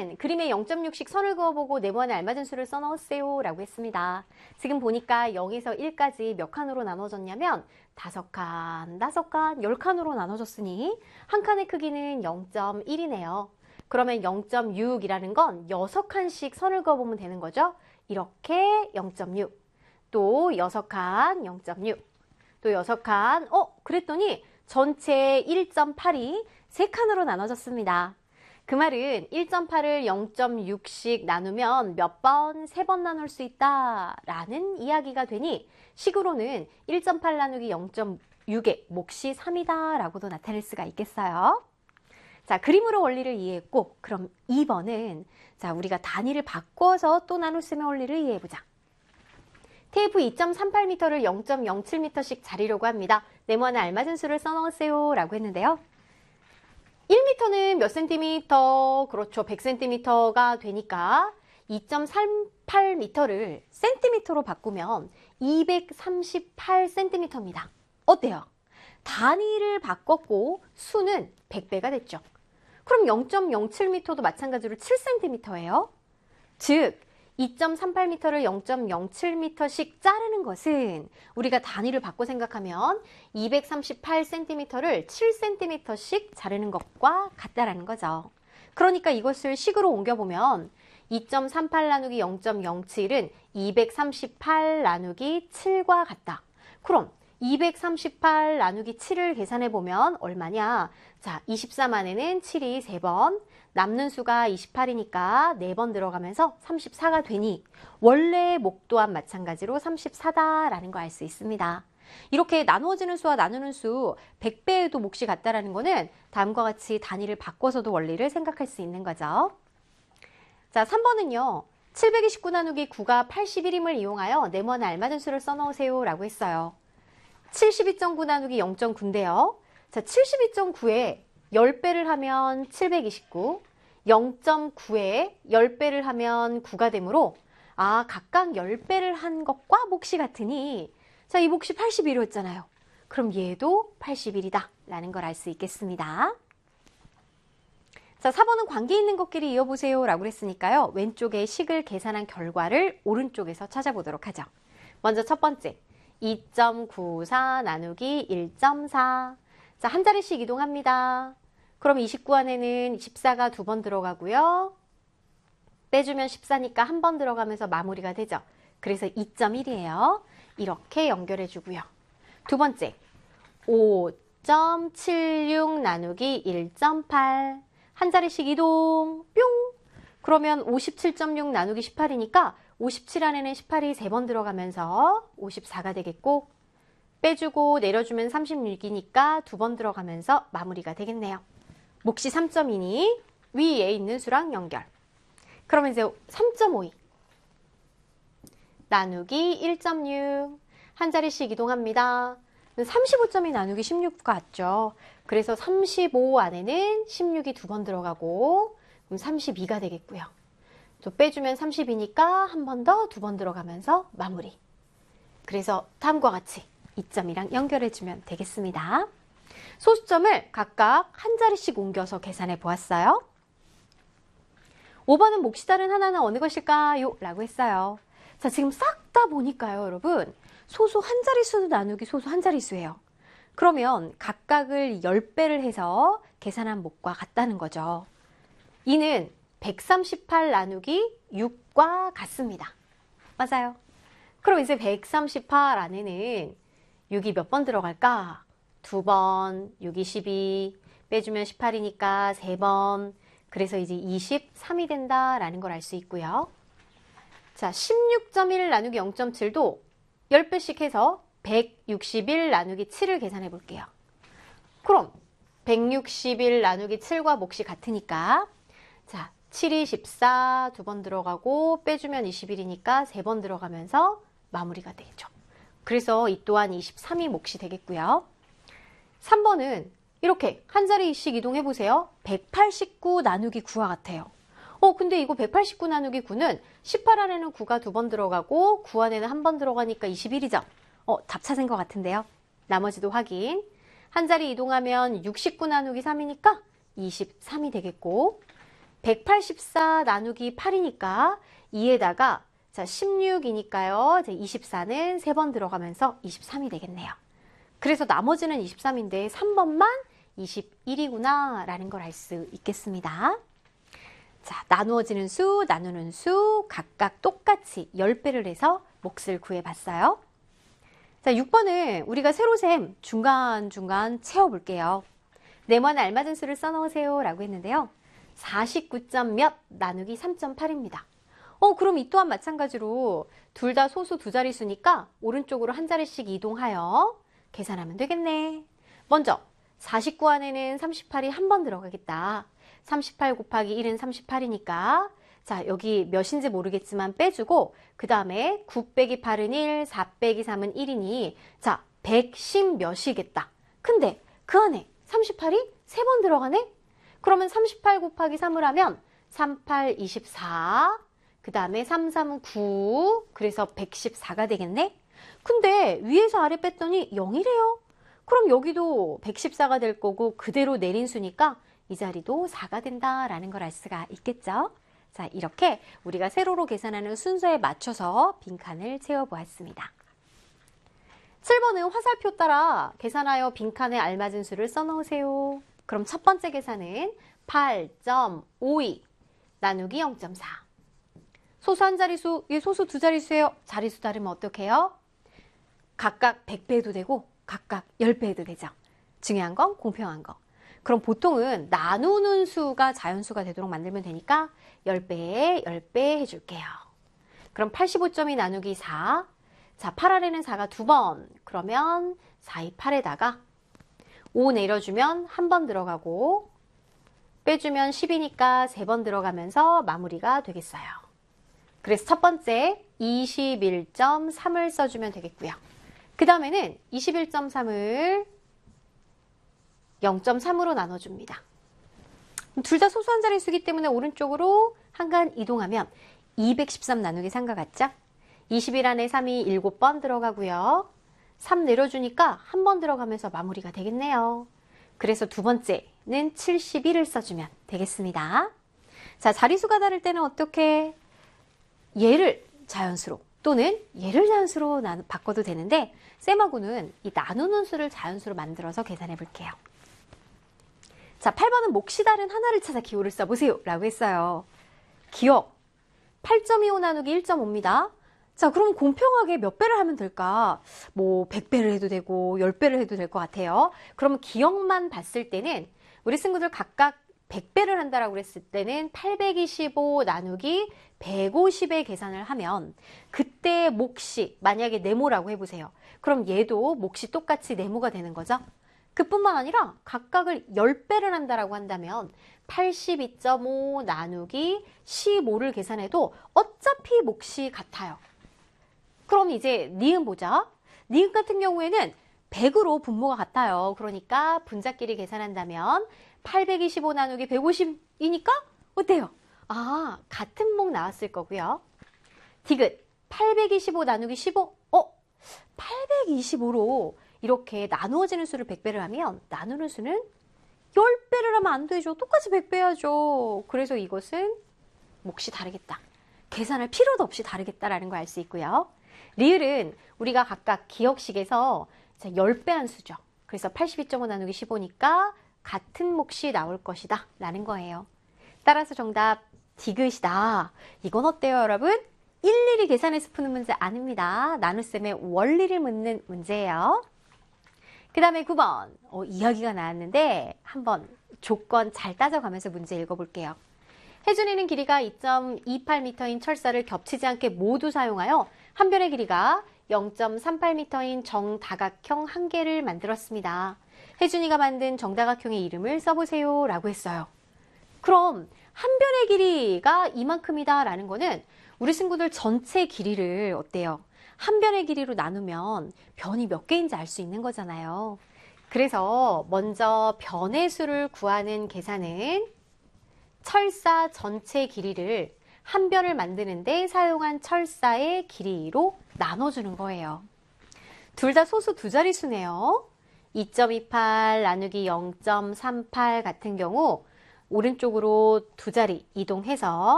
번은 그림에 0.6씩 선을 그어보고 네모 안에 알맞은 수를 써넣으세요 라고 했습니다. 지금 보니까 0에서 1까지 몇 칸으로 나눠졌냐면 5칸, 5칸, 10칸으로 나눠졌으니 한 칸의 크기는 0.1이네요. 그러면 0.6이라는 건 6칸씩 선을 그어보면 되는 거죠. 이렇게 0.6, 또 6칸 0.6, 또 6칸, 그랬더니 전체 1.8이 3칸으로 나눠졌습니다. 그 말은 1.8을 0.6씩 나누면 몇 번? 3번 나눌 수 있다 라는 이야기가 되니 식으로는 1.8 나누기 0.6의 몫이 3이다 라고도 나타낼 수가 있겠어요. 자, 그림으로 원리를 이해했고, 그럼 2번은 자, 우리가 단위를 바꿔서 또 나눌 수 있는 원리를 이해해보자. 테이프 2.38m를 0.07m씩 자르려고 합니다. 네모 안에 알맞은 수를 써넣으세요 라고 했는데요. 1m는 몇 cm? 그렇죠. 100cm가 되니까 2.38m를 cm로 바꾸면 238cm입니다. 어때요? 단위를 바꿨고 수는 100배가 됐죠. 그럼 0.07m도 마찬가지로 7cm예요. 즉 2.38m를 0.07m씩 자르는 것은 우리가 단위를 바꿔 생각하면 238cm를 7cm씩 자르는 것과 같다라는 거죠. 그러니까 이것을 식으로 옮겨보면 2.38 나누기 0.07은 238 나누기 7과 같다. 그럼 238 나누기 7을 계산해보면 얼마냐? 자, 23 안에는 7이 3번, 남는 수가 28이니까 4번 들어가면서 34가 되니 원래의 목 또한 마찬가지로 34다라는 거 알 수 있습니다. 이렇게 나누어지는 수와 나누는 수 100배에도 몫이 같다라는 거는 다음과 같이 단위를 바꿔서도 원리를 생각할 수 있는 거죠. 자, 3번은요. 729 나누기 9가 81임을 이용하여 네모 안에 알맞은 수를 써넣으세요 라고 했어요. 72.9 나누기 0.9인데요. 자, 72.9에 10배를 하면 729, 0.9에 10배를 하면 9가 되므로 각각 10배를 한 것과 몫이 같으니 자, 이 몫이 81이었잖아요. 그럼 얘도 81이다 라는 걸 알 수 있겠습니다. 자, 4번은 관계 있는 것끼리 이어보세요 라고 했으니까요. 왼쪽에 식을 계산한 결과를 오른쪽에서 찾아보도록 하죠. 먼저 첫 번째, 2.94 나누기 1.4. 자, 한 자리씩 이동합니다. 그럼 29 안에는 14가 2번 들어가고요. 빼주면 14니까 한 번 들어가면서 마무리가 되죠. 그래서 2.1이에요. 이렇게 연결해 주고요. 두 번째, 5.76 나누기 1.8. 한 자리씩 이동, 뿅! 그러면 57.6 나누기 18이니까 57 안에는 18이 3번 들어가면서 54가 되겠고, 빼주고 내려주면 36이니까 2번 들어가면서 마무리가 되겠네요. 몫이 3.2니 위에 있는 수랑 연결. 그러면 이제 3.52 나누기 1.6. 한 자리씩 이동합니다. 35.2 나누기 16 같죠. 그래서 35 안에는 16이 2번 들어가고 그럼 32가 되겠고요. 또 빼주면 30이니까 한 번 더 2번 들어가면서 마무리. 그래서 다음과 같이 2점이랑 연결해주면 되겠습니다. 소수점을 각각 한 자리씩 옮겨서 계산해 보았어요. 5번은 몫이 다른 하나는 어느 것일까요? 라고 했어요. 자, 지금 싹 다 보니까요, 여러분. 소수 한 자릿수도 나누기 소수 한 자릿수예요. 그러면 각각을 10배를 해서 계산한 몫과 같다는 거죠. 이는 138 나누기 6과 같습니다. 맞아요. 그럼 이제 138 안에는 6이 몇 번 들어갈까? 2번, 6이 12, 빼주면 18이니까 3번, 그래서 이제 23이 된다라는 걸 알 수 있고요. 자, 16.1 나누기 0.7도 10배씩 해서 161 나누기 7을 계산해 볼게요. 그럼 161 나누기 7과 몫이 같으니까 자, 7이 14, 2번 들어가고 빼주면 21이니까 3번 들어가면서 마무리가 되겠죠. 그래서 이 또한 23이 몫이 되겠고요. 3번은 이렇게 한 자리씩 이동해 보세요. 189 나누기 9와 같아요. 근데 이거 189 나누기 9는 18 안에는 9가 2번 들어가고 9 안에는 한 번 들어가니까 21이죠. 답 찾은 것 같은데요. 나머지도 확인. 한 자리 이동하면 69 나누기 3이니까 23이 되겠고 184 나누기 8이니까 2에다가 자 16이니까요. 24는 3번 들어가면서 23이 되겠네요. 그래서 나머지는 23인데 3번만 21이구나 라는 걸 알 수 있겠습니다. 자, 나누어지는 수, 나누는 수 각각 똑같이 10배를 해서 몫을 구해봤어요. 자, 6번은 우리가 세로셈 중간중간 채워볼게요. 네모안에 알맞은 수를 써넣으세요 라고 했는데요. 49점 몇 나누기 3.8입니다. 그럼 이 또한 마찬가지로 둘 다 소수 두 자릿수니까 오른쪽으로 한 자리씩 이동하여 계산하면 되겠네. 먼저 49 안에는 38이 한 번 들어가겠다. 38 곱하기 1은 38이니까 자 여기 몇인지 모르겠지만 빼주고 그 다음에 9 빼기 8은 1, 4 빼기 3은 1이니 자 110 몇이겠다. 근데 그 안에 38이 3번 들어가네? 그러면 38 곱하기 3을 하면 38, 24, 그 다음에 3, 3은 9, 그래서 114가 되겠네? 근데 위에서 아래 뺐더니 0이래요. 그럼 여기도 114가 될 거고 그대로 내린 수니까 이 자리도 4가 된다라는 걸 알 수가 있겠죠? 자, 이렇게 우리가 세로로 계산하는 순서에 맞춰서 빈칸을 채워보았습니다. 7번은 화살표 따라 계산하여 빈칸에 알맞은 수를 써넣으세요. 그럼 첫 번째 계산은 8.52 나누기 0.4. 소수 한 자리수, 이 소수 두 자리수예요. 자리수 다르면 어떡해요? 각각 100배 해도 되고 각각 10배 해도 되죠. 중요한 건 공평한 거. 그럼 보통은 나누는 수가 자연수가 되도록 만들면 되니까 10배에 10배 해줄게요. 그럼 85.2 나누기 4. 자, 8 아래는 4가 2번. 그러면 4, 2, 8에다가 5 내려주면 한 번 들어가고 빼주면 10이니까 3번 들어가면서 마무리가 되겠어요. 그래서 첫 번째 21.3을 써주면 되겠고요. 그 다음에는 21.3을 0.3으로 나눠줍니다. 둘 다 소수한 자릿수이기 때문에 오른쪽으로 한 칸 이동하면 213 나누기 3과 같죠? 21 안에 3이 7번 들어가고요. 3 내려주니까 한 번 들어가면서 마무리가 되겠네요. 그래서 두 번째는 71을 써주면 되겠습니다. 자, 자리수가 다를 때는 어떻게? 얘를 자연수로 또는 얘를 자연수로 바꿔도 되는데 쌤하고는 이 나누는 수를 자연수로 만들어서 계산해 볼게요. 자, 8번은 몫이 다른 하나를 찾아 기호를 써보세요 라고 했어요. 기억 8.25 나누기 1.5입니다. 자, 그럼 공평하게 몇 배를 하면 될까? 뭐 100배를 해도 되고 10배를 해도 될 것 같아요. 그러면 기억만 봤을 때는 우리 친구들 각각 100배를 한다라고 그랬을 때는 825 나누기 150의 계산을 하면 그때 몫이 만약에 네모라고 해보세요. 그럼 얘도 몫이 똑같이 네모가 되는 거죠. 그뿐만 아니라 각각을 10배를 한다라고 한다면 82.5 나누기 15를 계산해도 어차피 몫이 같아요. 그럼 이제 니은 보자. 니은 같은 경우에는 100으로 분모가 같아요. 그러니까 분자끼리 계산한다면 825 나누기 150이니까 어때요? 아, 같은 목 나왔을 거고요. 디귿 825 나누기 15. 825로 이렇게 나누어지는 수를 100배를 하면 나누는 수는 10배를 하면 안 되죠. 똑같이 100배 해야죠. 그래서 이것은 몫이 다르겠다. 계산할 필요도 없이 다르겠다라는 걸 알 수 있고요. 리을은 우리가 각각 기억식에서 10배 한 수죠. 그래서 82.5 나누기 15니까 같은 몫이 나올 것이다 라는 거예요. 따라서 정답 디귿이다. 이건 어때요 여러분? 일일이 계산해서 푸는 문제 아닙니다. 나눗셈의 원리를 묻는 문제예요. 그 다음에 9번 이야기가 나왔는데 한번 조건 잘 따져가면서 문제 읽어볼게요. 혜준이는 길이가 2.28m인 철사를 겹치지 않게 모두 사용하여 한 변의 길이가 0.38m인 정다각형 한 개를 만들었습니다. 혜준이가 만든 정다각형의 이름을 써보세요 라고 했어요. 그럼 한 변의 길이가 이만큼이다 라는 거는 우리 친구들 전체 길이를 어때요? 한 변의 길이로 나누면 변이 몇 개인지 알 수 있는 거잖아요. 그래서 먼저 변의 수를 구하는 계산은 철사 전체 길이를 한 변을 만드는데 사용한 철사의 길이로 나눠주는 거예요. 둘 다 소수 두 자릿수네요. 2.28 나누기 0.38 같은 경우 오른쪽으로 두 자리 이동해서